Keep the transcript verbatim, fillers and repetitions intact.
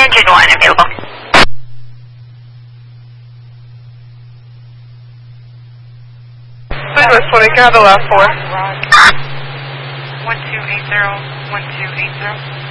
engine one available. Southwest twenty, can I have the last four? one two eight zero, one two eight zero.